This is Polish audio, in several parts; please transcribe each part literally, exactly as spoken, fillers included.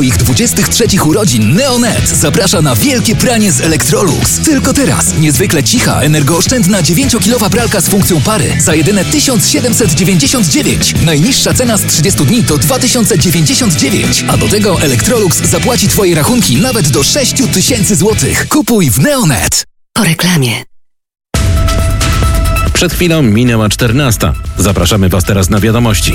Ich dwudziestych trzecich urodzin Neonet zaprasza na wielkie pranie z Electrolux. Tylko teraz niezwykle cicha, energooszczędna dziewięciokilowa pralka z funkcją pary za jedyne tysiąc siedemset dziewięćdziesiąt dziewięć. Najniższa cena z trzydziestu dni to dwa tysiące dziewięćdziesiąt dziewięć. A do tego Electrolux zapłaci Twoje rachunki nawet do sześć tysięcy złotych. Kupuj w Neonet. Po reklamie. Przed chwilą minęła czternasta. Zapraszamy Was teraz na wiadomości.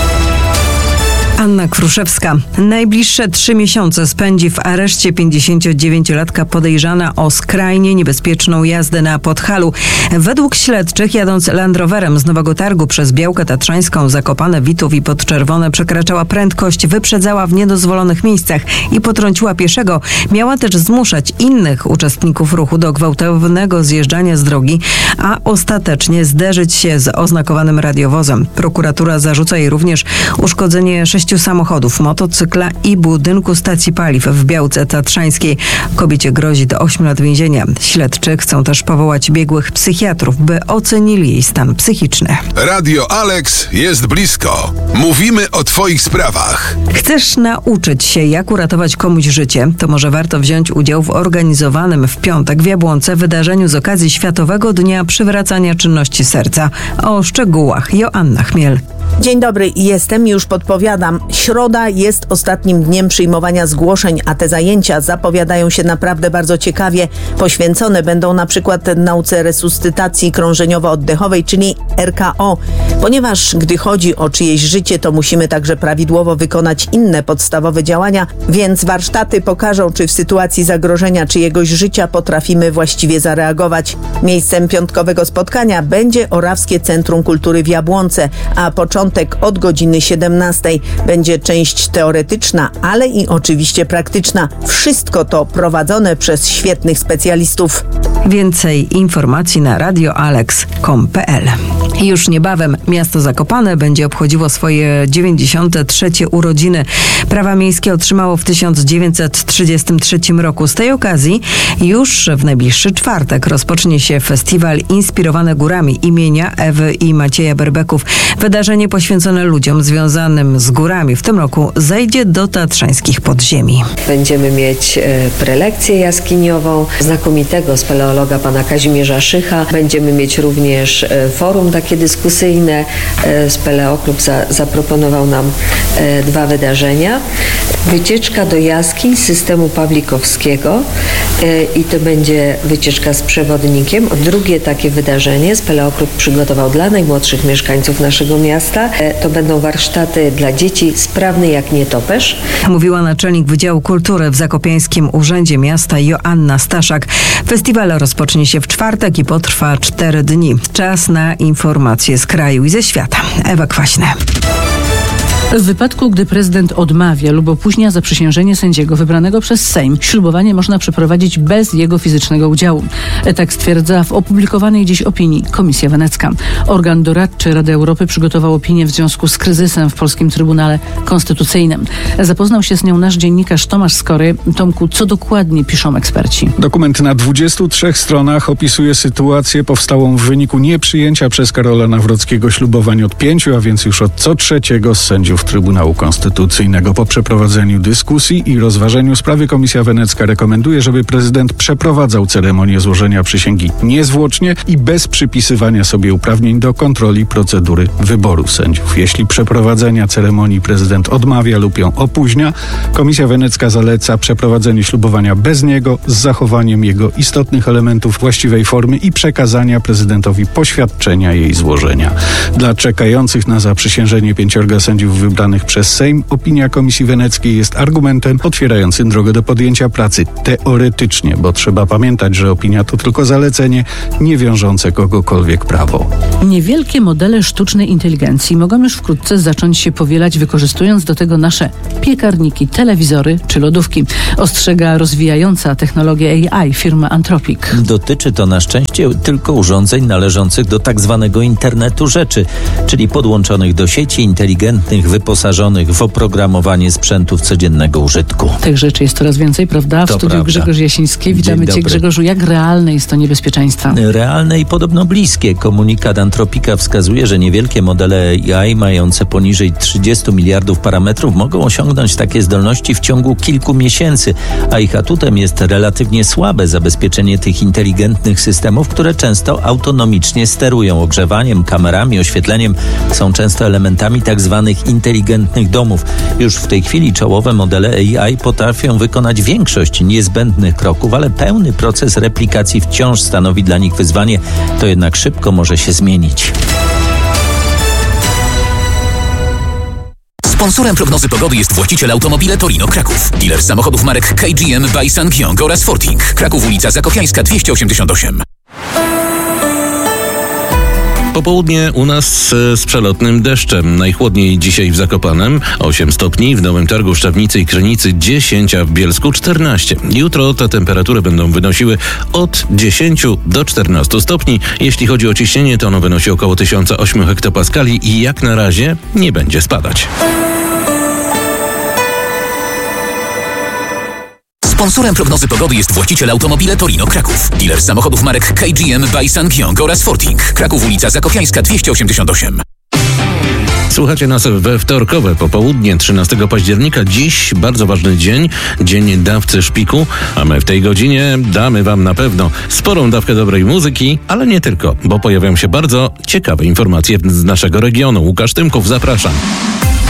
Anna Kruszewska. Najbliższe trzy miesiące spędzi w areszcie pięćdziesięciodziewięciolatka podejrzana o skrajnie niebezpieczną jazdę na Podhalu. Według śledczych, jadąc Land Roverem z Nowego Targu przez Białkę Tatrzańską, Zakopane, Witów i Podczerwone, przekraczała prędkość, wyprzedzała w niedozwolonych miejscach i potrąciła pieszego. Miała też zmuszać innych uczestników ruchu do gwałtownego zjeżdżania z drogi, a ostatecznie zderzyć się z oznakowanym radiowozem. Prokuratura zarzuca jej również uszkodzenie sześciu samochodów, motocykla i budynku stacji paliw w Białce Tatrzańskiej. Kobiecie grozi do ośmiu lat więzienia. Śledczy chcą też powołać biegłych psychiatrów, by ocenili jej stan psychiczny. Radio Alex jest blisko. Mówimy o Twoich sprawach. Chcesz nauczyć się, jak uratować komuś życie? To może warto wziąć udział w organizowanym w piątek w Jabłonce wydarzeniu z okazji Światowego Dnia Przywracania Czynności Serca. O szczegółach Joanna Chmiel. Dzień dobry, jestem, już podpowiadam. Środa jest ostatnim dniem przyjmowania zgłoszeń, a te zajęcia zapowiadają się naprawdę bardzo ciekawie. Poświęcone będą na przykład nauce resuscytacji krążeniowo-oddechowej, czyli R K O. Ponieważ gdy chodzi o czyjeś życie, to musimy także prawidłowo wykonać inne podstawowe działania, więc warsztaty pokażą, czy w sytuacji zagrożenia czyjegoś życia potrafimy właściwie zareagować. Miejscem piątkowego spotkania będzie Orawskie Centrum Kultury w Jabłonce, a początek od godziny siedemnastej. Będzie część teoretyczna, ale i oczywiście praktyczna. Wszystko to prowadzone przez świetnych specjalistów. Więcej informacji na radioalex kropka com kropka p l. Już niebawem miasto Zakopane będzie obchodziło swoje dziewięćdziesiąte trzecie urodziny. Prawa miejskie otrzymało w tysiąc dziewięćset trzydziestym trzecim roku. Z tej okazji już w najbliższy czwartek rozpocznie się festiwal inspirowany górami imienia Ewy i Macieja Berbeków. Wydarzenie poświęcone ludziom związanym z górami w tym roku zejdzie do tatrzańskich podziemi. Będziemy mieć e, prelekcję jaskiniową znakomitego speleologa pana Kazimierza Szycha. Będziemy mieć również e, forum takie dyskusyjne. E, Speleoklub za, zaproponował nam e, dwa wydarzenia. Wycieczka do jaskiń systemu pawlikowskiego e, i to będzie wycieczka z przewodnikiem. Drugie takie wydarzenie Speleoklub przygotował dla najmłodszych mieszkańców naszego miasta. To będą warsztaty dla dzieci sprawny jak nietoperz. Mówiła naczelnik Wydziału Kultury w Zakopiańskim Urzędzie Miasta Joanna Staszak. Festiwal rozpocznie się w czwartek i potrwa cztery dni. Czas na informacje z kraju i ze świata. Ewa Kwaśna. W wypadku, gdy prezydent odmawia lub opóźnia zaprzysiężenie sędziego wybranego przez Sejm, ślubowanie można przeprowadzić bez jego fizycznego udziału. Tak stwierdza w opublikowanej dziś opinii Komisja Wenecka. Organ doradczy Rady Europy przygotował opinię w związku z kryzysem w polskim Trybunale Konstytucyjnym. Zapoznał się z nią nasz dziennikarz Tomasz Skory. Tomku, co dokładnie piszą eksperci? Dokument na dwudziestu trzech stronach opisuje sytuację powstałą w wyniku nieprzyjęcia przez Karola Nawrockiego ślubowań od pięciu, a więc już od co trzeciego z sędziów Trybunału Konstytucyjnego. Po przeprowadzeniu dyskusji i rozważeniu sprawy Komisja Wenecka rekomenduje, żeby prezydent przeprowadzał ceremonię złożenia przysięgi niezwłocznie i bez przypisywania sobie uprawnień do kontroli procedury wyboru sędziów. Jeśli przeprowadzenia ceremonii prezydent odmawia lub ją opóźnia, Komisja Wenecka zaleca przeprowadzenie ślubowania bez niego z zachowaniem jego istotnych elementów właściwej formy i przekazania prezydentowi poświadczenia jej złożenia. Dla czekających na zaprzysiężenie pięciorga sędziów wybranych przez Sejm, opinia Komisji Weneckiej jest argumentem otwierającym drogę do podjęcia pracy. Teoretycznie, bo trzeba pamiętać, że opinia to tylko zalecenie, nie wiążące kogokolwiek prawo. Niewielkie modele sztucznej inteligencji mogą już wkrótce zacząć się powielać, wykorzystując do tego nasze piekarniki, telewizory czy lodówki. Ostrzega rozwijająca technologię A I firma Anthropic. Dotyczy to na szczęście tylko urządzeń należących do tak zwanego internetu rzeczy, czyli podłączonych do sieci inteligentnych wyposażonych w oprogramowanie sprzętów codziennego użytku. Tych rzeczy jest coraz więcej, prawda? W To studiu prawda. Grzegorz Jasiński. Witamy Dzień Cię, dobry. Grzegorzu. Jak realne jest to niebezpieczeństwo? Realne i podobno bliskie. Komunikat Antropika wskazuje, że niewielkie modele A I mające poniżej trzydziestu miliardów parametrów mogą osiągnąć takie zdolności w ciągu kilku miesięcy, a ich atutem jest relatywnie słabe zabezpieczenie tych inteligentnych systemów, które często autonomicznie sterują ogrzewaniem, kamerami, oświetleniem. Są często elementami tak zwanych inteligentnych domów. Już w tej chwili czołowe modele A I potrafią wykonać większość niezbędnych kroków, ale pełny proces replikacji wciąż stanowi dla nich wyzwanie. To jednak szybko może się zmienić. Sponsorem prognozy pogody jest właściciel Automobile Torino Kraków. Dealer samochodów marek K G M by Sangyong oraz Forting. Kraków, ulica Zakopiańska dwieście osiemdziesiąt osiem. Popołudnie u nas z przelotnym deszczem. Najchłodniej dzisiaj w Zakopanem osiem stopni, w Nowym Targu, Szczawnicy i Krynicy dziesięć, a w Bielsku czternaście. Jutro te temperatury będą wynosiły od dziesięciu do czternastu stopni. Jeśli chodzi o ciśnienie, to ono wynosi około tysiąc osiem hektopaskali i jak na razie nie będzie spadać. Sponsorem prognozy pogody jest właściciel Automobile Torino Kraków. Dealer samochodów marek K G M by Sangyong oraz Forting. Kraków, ulica Zakopiańska dwieście osiemdziesiąt osiem. Słuchacie nas we wtorkowe popołudnie trzynastego października. Dziś bardzo ważny dzień, dzień dawcy szpiku, a my w tej godzinie damy wam na pewno sporą dawkę dobrej muzyki, ale nie tylko, bo pojawią się bardzo ciekawe informacje z naszego regionu. Łukasz Tymków, zapraszam.